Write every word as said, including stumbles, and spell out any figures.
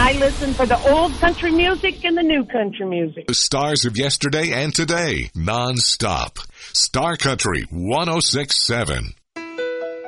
I listen for the old country music and the new country music. The stars of yesterday and today, non-stop. Star Country one oh six point seven.